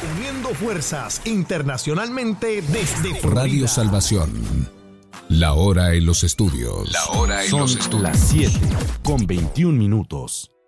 Uniendo fuerzas internacionalmente desde Florida. Radio Salvación. La hora en los estudios. Son las 7:21.